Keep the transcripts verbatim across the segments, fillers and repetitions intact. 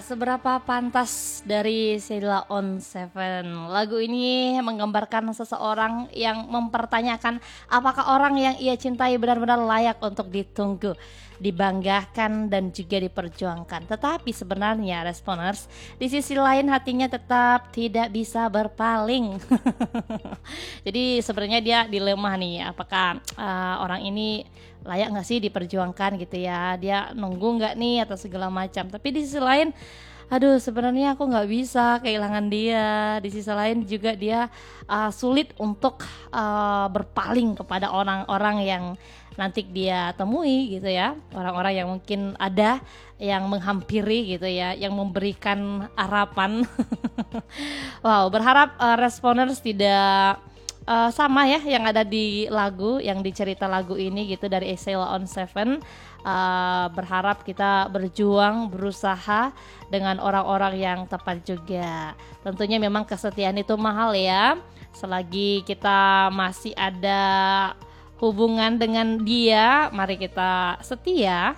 seberapa pantas dari Sheila on Seven. Lagu ini menggambarkan seseorang yang mempertanyakan apakah orang yang ia cintai benar-benar layak untuk ditunggu, dibanggakan dan juga diperjuangkan. Tetapi sebenarnya responers di sisi lain hatinya tetap tidak bisa berpaling. Jadi sebenarnya dia dilema nih, apakah uh, orang ini layak nggak sih diperjuangkan gitu ya, dia nunggu nggak nih atau segala macam. Tapi di sisi lain, aduh sebenarnya aku nggak bisa kehilangan dia. Di sisi lain juga dia uh, sulit untuk uh, berpaling kepada orang-orang yang nanti dia temui gitu ya, orang-orang yang mungkin ada yang menghampiri gitu ya, yang memberikan harapan. Wow, berharap uh, responers tidak Uh, sama ya yang ada di lagu, yang dicerita lagu ini gitu dari Sheila on Seven. Uh, berharap kita berjuang, berusaha dengan orang-orang yang tepat juga. Tentunya memang kesetiaan itu mahal ya. Selagi kita masih ada hubungan dengan dia, mari kita setia.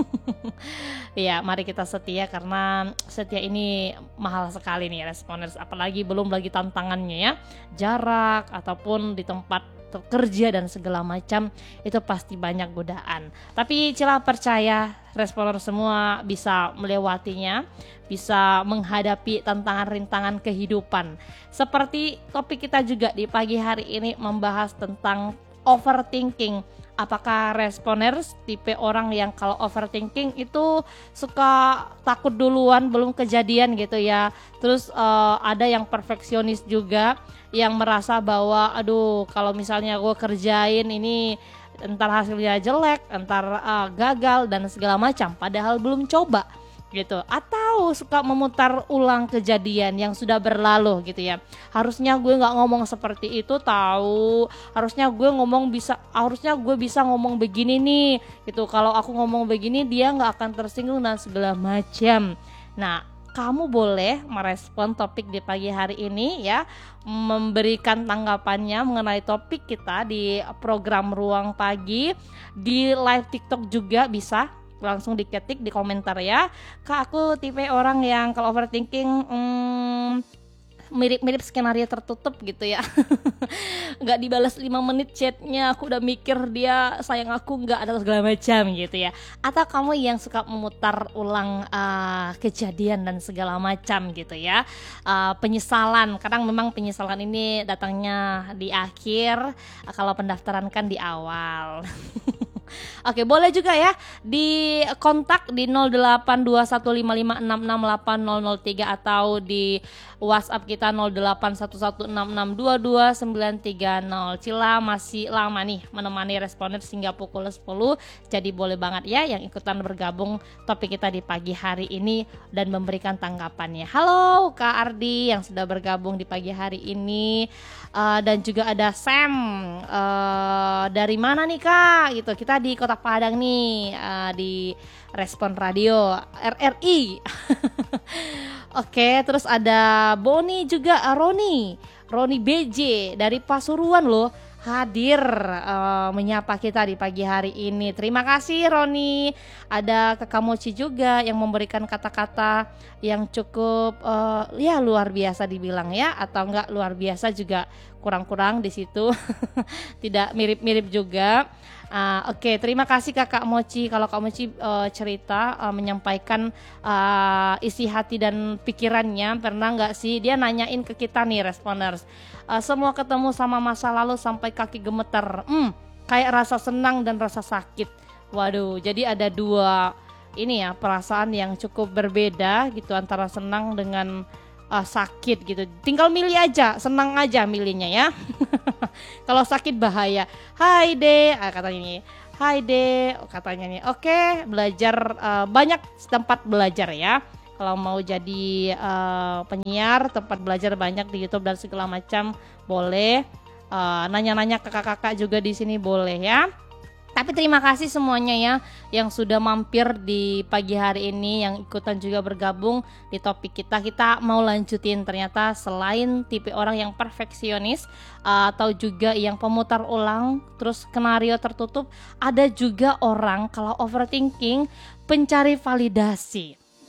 Ya, mari kita setia karena setia ini mahal sekali nih responers, apalagi belum lagi tantangannya ya, jarak ataupun di tempat kerja dan segala macam, itu pasti banyak godaan. Tapi Cila percaya responer semua bisa melewatinya, bisa menghadapi tantangan rintangan kehidupan. Seperti topik kita juga di pagi hari ini membahas tentang overthinking. Apakah responers tipe orang yang kalau overthinking itu suka takut duluan belum kejadian gitu ya. Terus uh, ada yang perfeksionis juga yang merasa bahwa aduh kalau misalnya gue kerjain ini entar hasilnya jelek, entar uh, gagal dan segala macam, padahal belum coba gitu. Atau suka memutar ulang kejadian yang sudah berlalu gitu ya. Harusnya gue nggak ngomong seperti itu tahu, harusnya gue ngomong bisa harusnya gue bisa ngomong begini nih gitu. Kalau aku ngomong begini dia nggak akan tersinggung dan segala macam. Nah, kamu boleh merespon topik di pagi hari ini ya, memberikan tanggapannya mengenai topik kita di program Ruang Pagi, di live TikTok juga bisa. Langsung diketik di komentar ya, Kak aku tipe orang yang kalau overthinking hmm, mirip-mirip skenario tertutup gitu ya. Nggak dibalas lima menit chatnya, aku udah mikir dia sayang aku nggak, ada segala macam gitu ya. Atau kamu yang suka memutar ulang uh, kejadian dan segala macam gitu ya, uh, penyesalan. Kadang memang penyesalan ini datangnya di akhir, uh, kalau pendaftaran kan di awal. Oke, boleh juga ya di kontak di nol delapan dua satu lima lima enam enam delapan nol nol tiga atau di WhatsApp kita nol delapan satu satu enam enam dua dua sembilan tiga nol. Cila masih lama nih menemani responden hingga pukul sepuluh. Jadi boleh banget ya yang ikutan bergabung topik kita di pagi hari ini dan memberikan tanggapannya. Halo Kak Ardi yang sudah bergabung di pagi hari ini. Uh, dan juga ada Sam, uh, dari mana nih Kak gitu. Kita di Kota Padang nih, uh, di Respon Radio R R I. Oke, terus ada Boni juga, uh, Roni Roni B J dari Pasuruan loh, hadir uh, menyapa kita di pagi hari ini. Terima kasih Roni. Ada Kakak Mochi juga yang memberikan kata-kata yang cukup uh, ya luar biasa dibilang ya, atau enggak luar biasa juga kurang-kurang di situ. Tidak mirip-mirip juga. Uh, Oke, okay, terima kasih Kakak Mochi. Kalau Kak Mochi uh, cerita uh, menyampaikan uh, isi hati dan pikirannya, pernah nggak sih dia nanyain ke kita nih responers, uh, semua ketemu sama masa lalu sampai kaki gemeter, hmm, kayak rasa senang dan rasa sakit. Waduh, jadi ada dua ini ya perasaan yang cukup berbeda gitu antara senang dengan Uh, sakit gitu. Tinggal milih aja, senang aja milihnya ya. Kalau sakit bahaya. Hai De, ah, katanya nih. Hai De, katanya nih. Oke, belajar uh, banyak tempat belajar ya. Kalau mau jadi uh, penyiar, tempat belajar banyak di YouTube dan segala macam boleh. Uh, nanya-nanya ke kakak-kakak juga di sini boleh ya. Tapi terima kasih semuanya ya yang sudah mampir di pagi hari ini, yang ikutan juga bergabung di topik kita. Kita mau lanjutin, ternyata selain tipe orang yang perfeksionis uh, atau juga yang pemutar ulang terus skenario tertutup, ada juga orang kalau overthinking pencari validasi.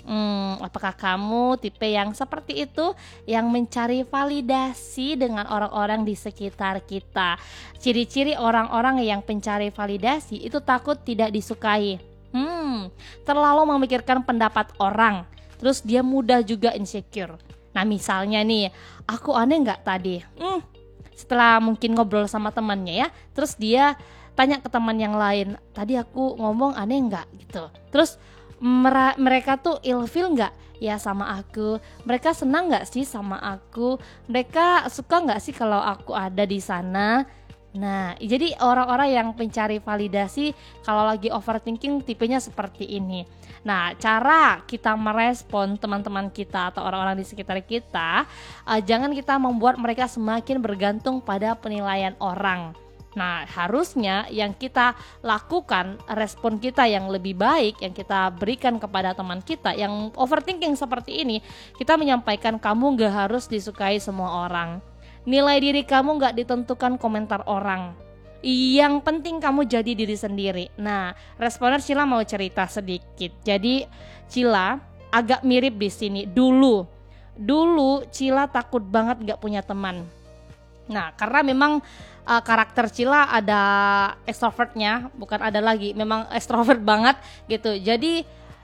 Hmm, apakah kamu tipe yang seperti itu, yang mencari validasi dengan orang-orang di sekitar kita? Ciri-ciri orang-orang yang pencari validasi itu takut tidak disukai. Hmm, terlalu memikirkan pendapat orang. Terus dia mudah juga insecure. Nah misalnya nih, aku aneh nggak tadi? Hmm, setelah mungkin ngobrol sama temannya ya, terus dia tanya ke teman yang lain, tadi aku ngomong aneh nggak gitu. Terus Mera- mereka tuh ilfeel nggak ya sama aku? Mereka senang nggak sih sama aku? Mereka suka nggak sih kalau aku ada di sana? Nah, jadi orang-orang yang pencari validasi kalau lagi overthinking tipenya seperti ini. Nah, cara kita merespon teman-teman kita atau orang-orang di sekitar kita, uh, jangan kita membuat mereka semakin bergantung pada penilaian orang. Nah, harusnya yang kita lakukan, respon kita yang lebih baik, yang kita berikan kepada teman kita yang overthinking seperti ini, kita menyampaikan kamu gak harus disukai semua orang. Nilai diri kamu gak ditentukan komentar orang. Yang penting kamu jadi diri sendiri. Nah, responer Cila mau cerita sedikit. Jadi Cila agak mirip di sini. Dulu, dulu Cila takut banget gak punya teman. Nah, karena memang uh, karakter Cila ada extrovertnya, bukan ada lagi, memang extrovert banget gitu. Jadi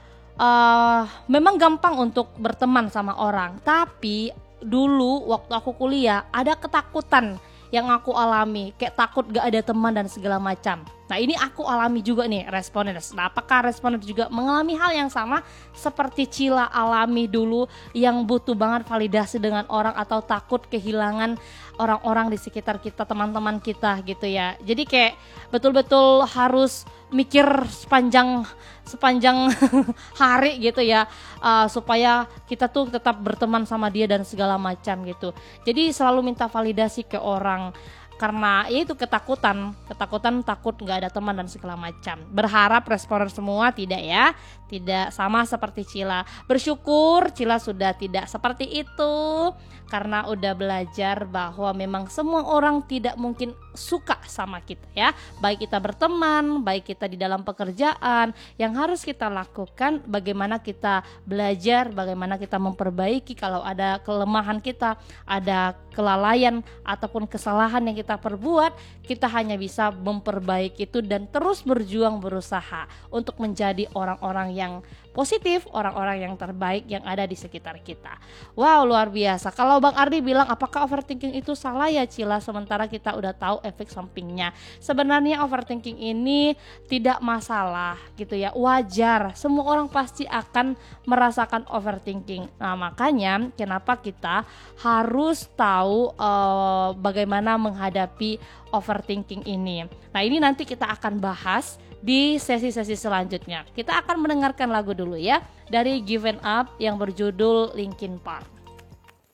uh, memang gampang untuk berteman sama orang. Tapi dulu waktu aku kuliah ada ketakutan yang aku alami, kayak takut gak ada teman dan segala macam. Nah ini aku alami juga nih responers. Nah apakah responers juga mengalami hal yang sama seperti Cila alami dulu, yang butuh banget validasi dengan orang atau takut kehilangan orang-orang di sekitar kita, teman-teman kita gitu ya. Jadi kayak betul-betul harus mikir sepanjang sepanjang hari gitu ya, uh, supaya kita tuh tetap berteman sama dia dan segala macam gitu. Jadi selalu minta validasi ke orang. Karena ya itu ketakutan, ketakutan takut nggak ada teman dan segala macam. Berharap responer semua tidak ya, tidak sama seperti Cila. Bersyukur Cila sudah tidak seperti itu, karena udah belajar bahwa memang semua orang tidak mungkin suka sama kita ya. Baik kita berteman, baik kita di dalam pekerjaan. Yang harus kita lakukan bagaimana kita belajar, bagaimana kita memperbaiki kalau ada kelemahan kita, ada kelalaian ataupun kesalahan yang kita perbuat, kita hanya bisa memperbaiki itu dan terus berjuang berusaha untuk menjadi orang-orang yang positif, orang-orang yang terbaik yang ada di sekitar kita. Wow, luar biasa. Kalau Bang Ardi bilang apakah overthinking itu salah ya Cila, sementara kita udah tahu efek sampingnya. Sebenarnya overthinking ini tidak masalah gitu ya, wajar. Semua orang pasti akan merasakan overthinking. Nah makanya kenapa kita harus tahu uh, bagaimana menghadapi overthinking ini. Nah ini nanti kita akan bahas di sesi-sesi selanjutnya. Kita akan mendengarkan lagu dulu ya, dari Given Up yang berjudul Linkin Park.